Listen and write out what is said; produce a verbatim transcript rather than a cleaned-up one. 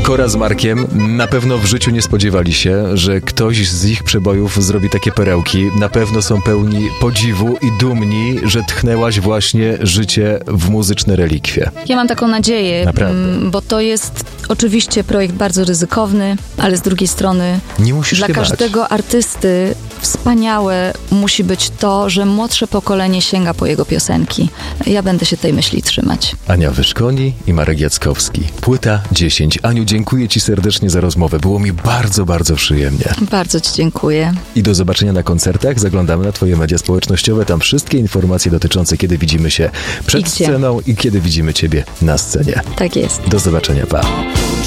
Kora z Markiem na pewno w życiu nie spodziewali się, że ktoś z ich przebojów zrobi takie perełki. Na pewno są pełni podziwu i dumni, że tchnęłaś właśnie życie w muzyczne relikwie. Ja mam taką nadzieję, Naprawdę. bo to jest oczywiście projekt bardzo ryzykowny, ale z drugiej strony Nie musisz dla się bać. każdego artysty wspaniałe musi być to, że młodsze pokolenie sięga po jego piosenki. Ja będę się tej myśli trzymać. Ania Wyszkoni i Marek Jackowski. Płyta dziesięć. Aniu, dziękuję ci serdecznie za rozmowę. Było mi bardzo, bardzo przyjemnie. Bardzo ci dziękuję. I do zobaczenia na koncertach. Zaglądamy na twoje media społecznościowe. Tam wszystkie informacje dotyczące, kiedy widzimy się przed I gdzie. sceną i kiedy widzimy ciebie na scenie. Tak jest. Do zobaczenia, pa.